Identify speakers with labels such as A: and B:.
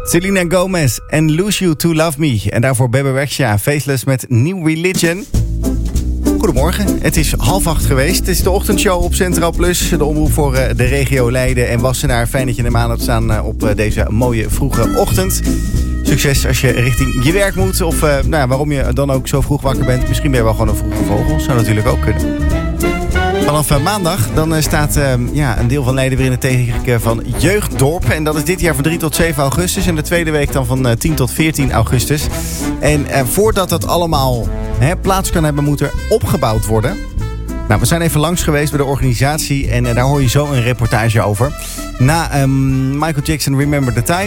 A: Selena Gomez en Lose You To Love Me. En daarvoor Bebe Rexha, Faceless met New Religion. Goedemorgen, het is 7:30 geweest. Het is de ochtendshow op Centraal Plus. De omroep voor de regio Leiden en Wassenaar. Fijn dat je er aan hebt staan op deze mooie vroege ochtend. Succes als je richting je werk moet. Of waarom je dan ook zo vroeg wakker bent. Misschien ben je wel gewoon een vroege vogel. Zou natuurlijk ook kunnen. Vanaf maandag dan staat een deel van Leiden weer in het teken van Jeugddorp. En dat is dit jaar van 3 tot 7 augustus. En de tweede week dan van 10 tot 14 augustus. En voordat dat allemaal plaats kan hebben, moet er opgebouwd worden. Nou, we zijn even langs geweest bij de organisatie. En daar hoor je zo een reportage over. Na Michael Jackson Remember the Time